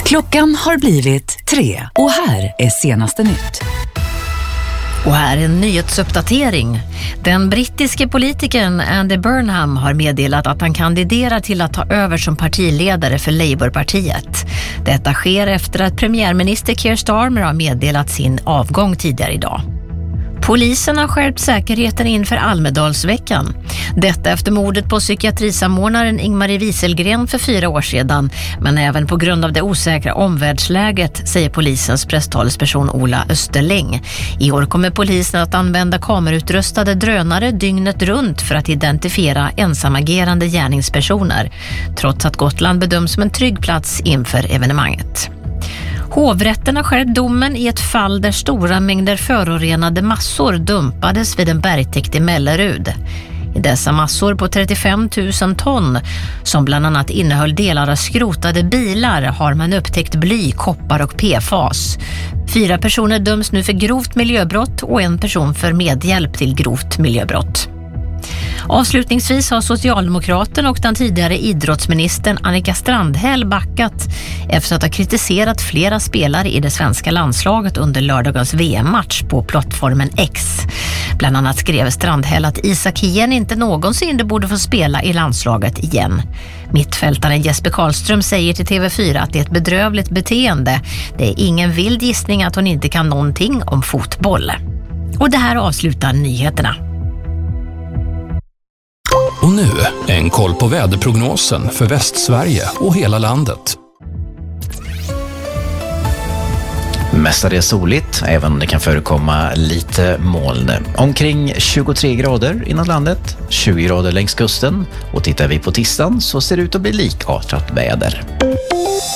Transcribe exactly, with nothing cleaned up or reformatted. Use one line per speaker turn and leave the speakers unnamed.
Klockan har blivit tre och här är senaste nytt.
Och här är en nyhetsuppdatering. Den brittiske politikern Andy Burnham har meddelat att han kandiderar till att ta över som partiledare för Labourpartiet. Detta sker efter att premiärminister Keir Starmer har meddelat sin avgång tidigare idag. Polisen har skärpt säkerheten inför Almedalsveckan. Detta efter mordet på psykiatrisamordnaren Ingmarie Wieselgren för fyra år sedan, men även på grund av det osäkra omvärldsläget, säger polisens presstalesperson Ola Österläng. I år kommer polisen att använda kamerutrustade drönare dygnet runt för att identifiera ensamagerande gärningspersoner, trots att Gotland bedöms som en trygg plats inför evenemanget. Hovrätten har skärpt domen i ett fall där stora mängder förorenade massor dumpades vid en bergtäkt i Mellerud. I dessa massor på trettiofem tusen ton, som bland annat innehöll delar av skrotade bilar, har man upptäckt bly, koppar och P F A S. Fyra personer döms nu för grovt miljöbrott och en person för medhjälp till grovt miljöbrott. Avslutningsvis har Socialdemokraten och den tidigare idrottsministern Annika Strandhäll backat efter att ha kritiserat flera spelare i det svenska landslaget under lördagens V M-match på plattformen X. Bland annat skrev Strandhäll att Isak Hien inte någonsin borde få spela i landslaget igen. Mittfältaren Jesper Karlström säger till T V fyra att det är ett bedrövligt beteende. Det är ingen vild gissning att hon inte kan någonting om fotboll. Och det här avslutar nyheterna.
Och nu en koll på väderprognosen för Västsverige och hela landet.
Mestadels soligt, även om det kan förekomma lite moln. Omkring tjugotre grader inom landet, tjugo grader längs kusten. Och tittar vi på tisdagen så ser det ut att bli likartat väder.